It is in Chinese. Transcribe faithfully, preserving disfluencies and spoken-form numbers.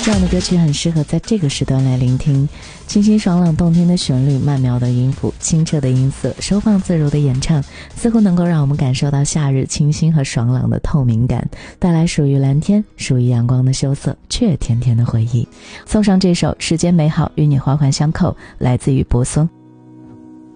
这样的歌曲很适合在这个时段来聆听，清新爽朗动听的旋律，曼妙的音符，清澈的音色，收放自如的演唱，似乎能够让我们感受到夏日清新和爽朗的透明感，带来属于蓝天属于阳光的羞涩却甜甜的回忆。送上这首时间美好与你环环相扣，来自于柏松。